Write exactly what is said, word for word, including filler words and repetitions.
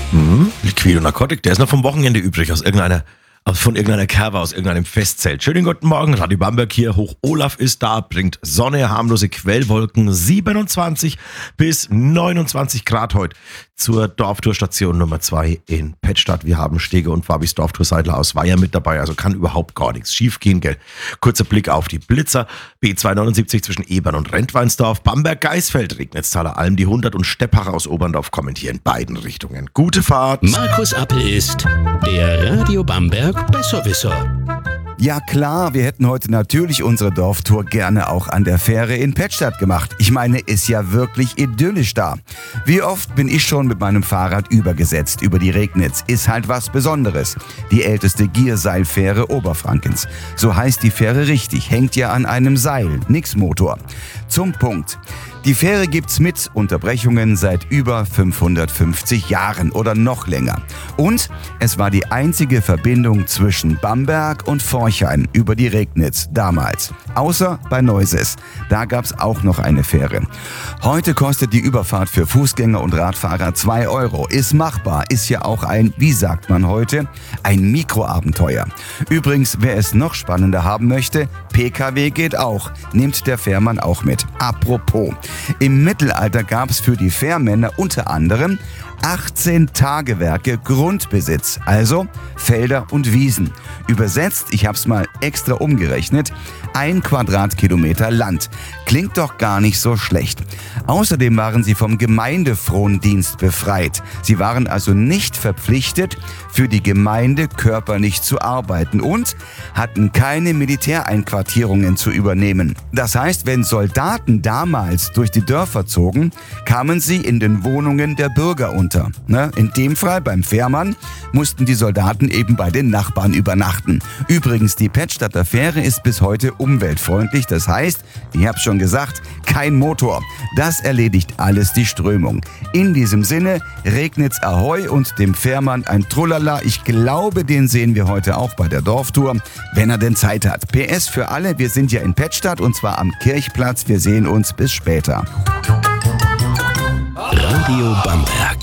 Hm, Liquido Narcotic, der ist noch vom Wochenende übrig, aus irgendeiner, aus, von irgendeiner Kerbe, aus irgendeinem Festzelt. Schönen guten Morgen, Radio Bamberg hier, Hoch Olaf ist da, bringt Sonne, harmlose Quellwolken, siebenundzwanzig bis neunundzwanzig Grad heute zur Dorftourstation Nummer zwei in Pettstadt. Wir haben Stege und Fabis Dorftourseidler aus Weiher mit dabei, also kann überhaupt gar nichts schief gehen, gell? Kurzer Blick auf die Blitzer, B zweihundertneunundsiebzig zwischen Ebern und Rentweinsdorf, Bamberg-Geisfeld, Regnitz-Thaler Alm, die hundert und Steppach aus Oberndorf kommen hier in beiden Richtungen. Gute Fahrt! Markus Appel ist der Radio Bamberg Besserwisser. Ja klar, wir hätten heute natürlich unsere Dorftour gerne auch an der Fähre in Pettstadt gemacht. Ich meine, ist ja wirklich idyllisch da. Wie oft bin ich schon mit meinem Fahrrad übergesetzt über die Regnitz. Ist halt was Besonderes. Die älteste Gierseilfähre Oberfrankens. So heißt die Fähre richtig, hängt ja an einem Seil, nix Motor. Zum Punkt. Die Fähre gibt's mit Unterbrechungen seit über fünfhundertfünfzig Jahren oder noch länger. Und es war die einzige Verbindung zwischen Bamberg und Forchheim über die Regnitz damals. Außer bei Neuses. Da gab's auch noch eine Fähre. Heute kostet die Überfahrt für Fußgänger und Radfahrer zwei Euro. Ist machbar, ist ja auch ein, wie sagt man heute, ein Mikroabenteuer. Übrigens, wer es noch spannender haben möchte, P K W geht auch. Nimmt der Fährmann auch mit. Apropos. Im Mittelalter gab es für die Fährmänner unter anderem achtzehn Tagewerke Grundbesitz, also Felder und Wiesen. Übersetzt, ich hab's mal extra umgerechnet, ein Quadratkilometer Land. Klingt doch gar nicht so schlecht. Außerdem waren sie vom Gemeindefrondienst befreit. Sie waren also nicht verpflichtet, für die Gemeinde körperlich zu arbeiten und hatten keine Militäreinquartierungen zu übernehmen. Das heißt, wenn Soldaten damals durch die Dörfer zogen, kamen sie in den Wohnungen der Bürger unter. In dem Fall beim Fährmann mussten die Soldaten eben bei den Nachbarn übernachten. Übrigens, die Pettstadter Fähre ist bis heute umweltfreundlich. Das heißt, ich hab's schon gesagt, kein Motor. Das erledigt alles die Strömung. In diesem Sinne, Regnitz Ahoi und dem Fährmann ein Trullala. Ich glaube, den sehen wir heute auch bei der Dorftour, wenn er denn Zeit hat. P S für alle, wir sind ja in Pettstadt und zwar am Kirchplatz. Wir sehen uns bis später. Radio Bamberg.